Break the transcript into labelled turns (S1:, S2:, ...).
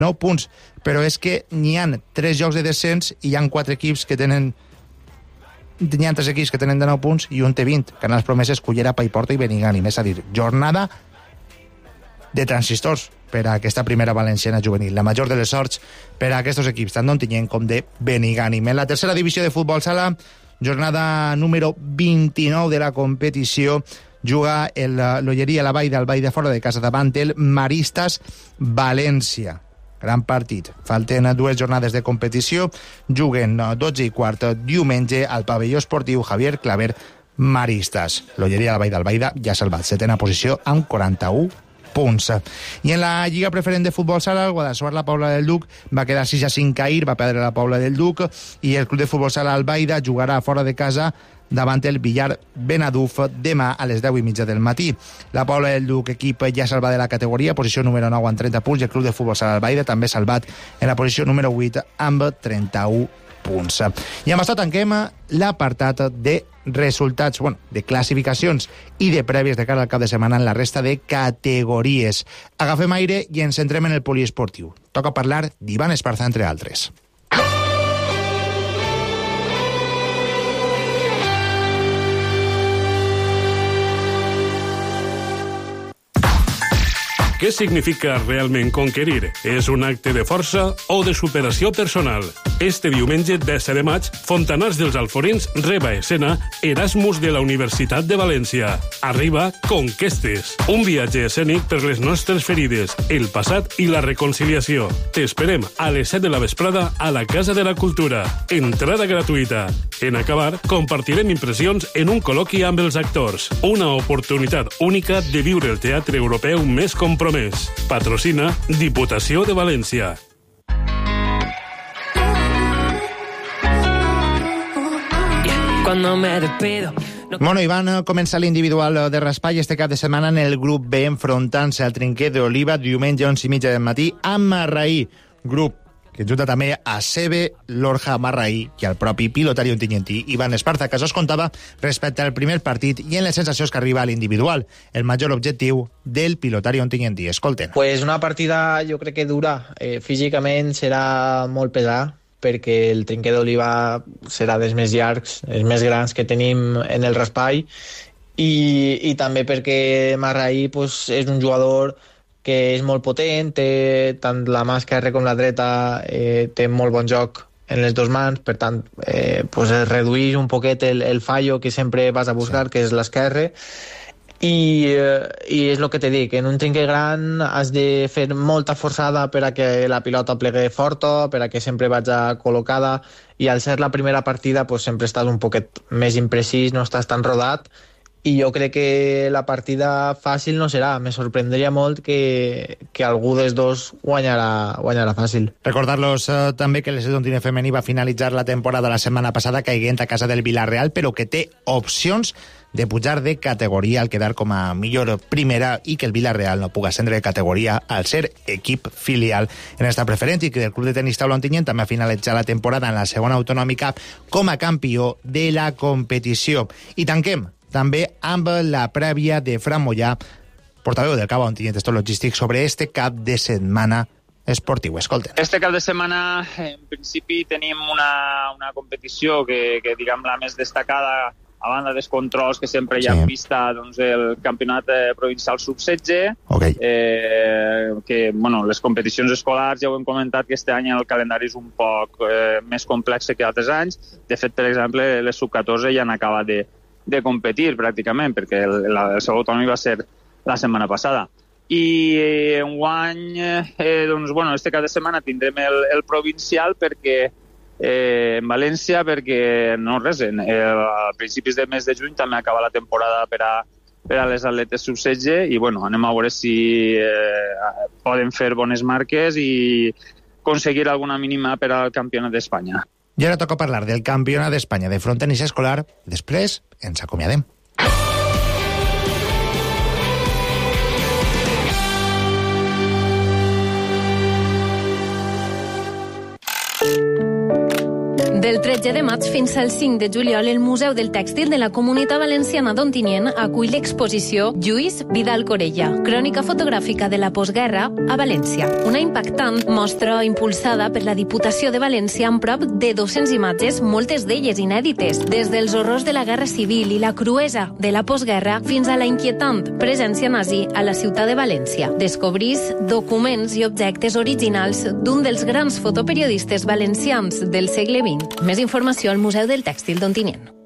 S1: 9 punts, però és que n'hi ha 3 jocs de descens i hi ha 4 equips que tenen... N'hi ha 3 equips que tenen de 9 punts i un té 20. Canals Promeses, Cullera, Paiporta i Benigànim. És a dir, jornada de transistors per a aquesta primera valenciana juvenil. La major de les sorts per a aquests equips, tant d'Ontinyent com de Benigànim. En la tercera divisió de futbol sala, jornada número 29 de la competició, juga l'Olleria a la Vall del Vall de Fora de casa davant el Maristas València. Gran partit. Falten 2 jornades de competició. Juguen 12 i quart diumenge al pavelló esportiu Javier Claver Maristas. L'Olleria a la Vall d'Albaida ja ha salvat 7ª posició amb 41 punts. I en la Lliga Preferent de Futbol Sala, el Guadassuar La Pobla del Duc va quedar 6-5 ahir, va perdre la Pobla del Duc, i el Club de Futbol Sala Albaida jugarà fora de casa davant el Villar Benaduf demà a les 10:30 del matí. La Pobla del Duc, equip ja salvat de la categoria, posició número 9 amb 30 punts, i el Club de Futbol Sala Albaida també salvat en la posició número 8 amb 31 punts. I amb això tanquem l'apartat de resultats, de classificacions i de prèvies de cara al cap de setmana en la resta de categories. Agafem aire i ens centrem en el poliesportiu. Toca parlar d'Ivan Esparza, entre altres.
S2: Què significa realment conquerir? És un acte de força o de superació personal? Este diumenge 10 de maig, Fontanars dels Alforins reba a escena Erasmus de la Universitat de València. Arriba Conquestes, un viatge escènic per les nostres ferides, el passat i la reconciliació. T'esperem a les 7 de la vesprada a la Casa de la Cultura. Entrada gratuïta. En acabar, compartirem impressions en un col·loqui amb els actors. Una oportunitat única de viure el teatre europeu més compromès. Patrocina Diputació de València.
S1: Ivan comença l'individual de raspall este cap de setmana en el grup B, enfrontant-se al Trinquet d'Oliva diumenge 11:30 del matí amb Marraí, grup que junta també a Sebe, Lorja, Marraí i al propi pilotari ontinyentí Ivan Esparza, que això es contava respecte al primer partit i en les sensacions que arriba a l'individual, el major objectiu del pilotari ontinyentí. Escolten.
S3: Pues una partida jo crec que dura. Físicament serà molt pesada, perquè el Trinquet d'Oliva serà dels més llargs, els més grans que tenim en el raspall, i també perquè Marraí pues, és un jugador que és molt potent, té tant la mà esquerra com la dreta, té molt bon joc en les dues mans, per tant pues es redueix un poquet el fallo que sempre vas a buscar, que és l'esquerra, i és el que te dic, en un trinquet gran has de fer molta forçada per a que la pilota plegue forta, per a que sempre vagi col·locada, i al ser la primera partida pues sempre estàs un poquet més imprecís, no estàs tan rodat, i jo crec que la partida fàcil no serà. Me sorprendria molt que algú dels dos guanyarà fàcil.
S1: Recordar-los també que l'Estat Ontinyent femení va finalitzar la temporada la setmana passada caiguent a casa del Villarreal, però que té opcions de pujar de categoria al quedar com a millor primera, i que el Villarreal no puga ascendre de categoria al ser equip filial en esta preferent, i que el Club de Tenis Taula Ontinyent també ha finalitzat la temporada en la segona autonòmica com a campió de la competició. I tanquem també amb la prèvia de Fran Mollà, portaveu del CAB Ontinyent Store Logístic, sobre este cap de setmana esportiu. Escolten.
S4: Este cap de setmana, en principi, tenim una competició que diguem, la més destacada, a banda dels controls que sempre hi ha en pista, doncs el campionat provincial sub-16, que les competicions escolars, ja ho hem comentat, que este any el calendari és un poc més complex que altres anys. De fet, per exemple, les sub-14 ja han acabat de competir pràcticament, perquè el seu autònom va ser la setmana passada. I enguany, este cap de setmana tindrem el provincial en València, perquè a principis del mes de juny també acaba la temporada per a les atletes sub-16, i anem a veure si poden fer bones marques i aconseguir alguna mínima per al campionat d'Espanya.
S1: I ara toca parlar del campionat d'Espanya de frontenis escolar. Després ens acomiadem.
S5: Del 13 de maig fins al 5 de juliol, el Museu del Tèxtil de la Comunitat Valenciana d'Ontinyent acull l'exposició Lluís Vidal Corella, crònica fotogràfica de la postguerra a València. Una impactant mostra impulsada per la Diputació de València amb prop de 200 imatges, moltes d'elles inèdites, des dels horrors de la Guerra Civil i la cruesa de la postguerra fins a la inquietant presència nazi a la ciutat de València. Descobrís documents i objectes originals d'un dels grans fotoperiodistes valencians del segle XX. Més informació al Museu del Tèxtil d'Ontinyent.